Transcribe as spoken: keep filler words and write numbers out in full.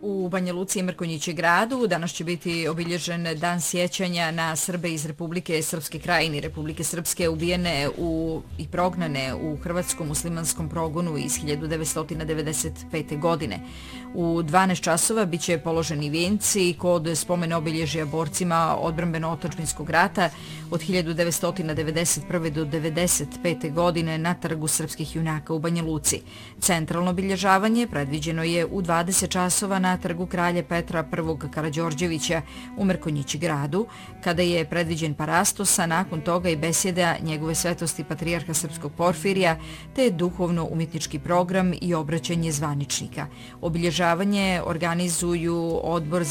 U Banja Luci i Mrkonjići gradu danas će biti obilježen dan sjećanja na Srbe iz Republike Srpske Krajine i Republike Srpske ubijene u, i prognane u hrvatskom muslimanskom progonu iz hiljadu devetsto devedeset pete. godine. U dvanaest časova bit će položeni vijenci kod spomene obilježja borcima odbrambeno-otadžbinskog rata od hiljadu devetsto devedeset prve. do devedeset pete. godine na Trgu srpskih junaka u Banja Luci. Centralno obilježavanje predviđeno je u dvadeset časova na Trgu kralja Petra prvog. Karađorđevića u Mrkonjići gradu, kada je predviđen parastos, a nakon toga i besjeda njegove svetosti patrijarha srpskog Porfirija, te duhovno-umjetnički program i obraćanje zvaničnika. Obilježavanje organizuju Odbor za